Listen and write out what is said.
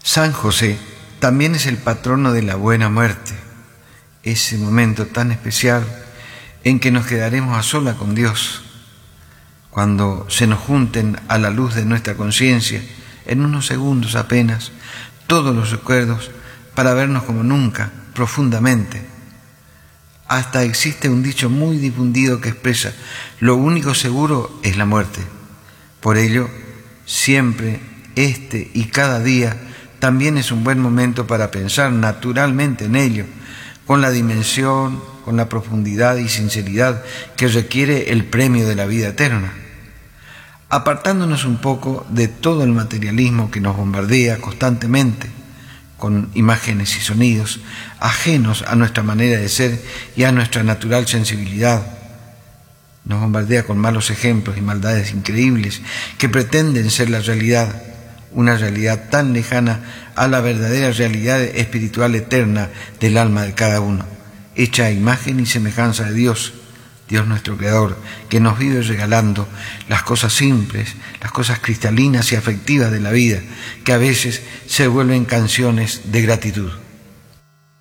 San José también es el patrono de la buena muerte, ese momento tan especial en que nos quedaremos a solas con Dios, cuando se nos junten a la luz de nuestra conciencia, en unos segundos apenas, todos los recuerdos para vernos como nunca, profundamente. Hasta existe un dicho muy difundido que expresa: lo único seguro es la muerte. Por ello, siempre, y cada día, también es un buen momento para pensar naturalmente en ello, con la dimensión, con la profundidad y sinceridad que requiere el premio de la vida eterna. Apartándonos un poco de todo el materialismo que nos bombardea constantemente, con imágenes y sonidos ajenos a nuestra manera de ser y a nuestra natural sensibilidad. Nos bombardea con malos ejemplos y maldades increíbles que pretenden ser la realidad, una realidad tan lejana a la verdadera realidad espiritual eterna del alma de cada uno, hecha a imagen y semejanza de Dios, Dios nuestro Creador, que nos vive regalando las cosas simples, las cosas cristalinas y afectivas de la vida, que a veces se vuelven canciones de gratitud.